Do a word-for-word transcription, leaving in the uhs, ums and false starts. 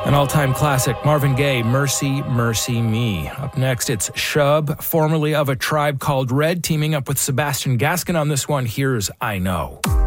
An all-time classic, Marvin Gaye, Mercy, Mercy Me. Up next, it's Shub, formerly of A Tribe Called Red, teaming up with Sebastian Gaskin on this one. Here's I Know.